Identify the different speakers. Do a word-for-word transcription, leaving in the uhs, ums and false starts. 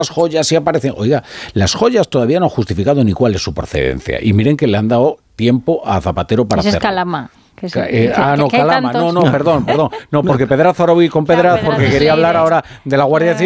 Speaker 1: las joyas sí aparecen. Oiga, las joyas todavía no han justificado ni cuál es su procedencia. Y miren que le han dado tiempo a Zapatero para hacerlo.
Speaker 2: Es Calama. Que es,
Speaker 1: Eh, ah, no,
Speaker 2: que
Speaker 1: Calama, no, no, perdón, perdón. No, porque Pedraza ahora voy con Pedraza,
Speaker 2: Claro,
Speaker 1: porque
Speaker 2: Pedraza
Speaker 1: quería
Speaker 2: sí,
Speaker 1: hablar
Speaker 2: de-
Speaker 1: ahora de la Guardia Civil.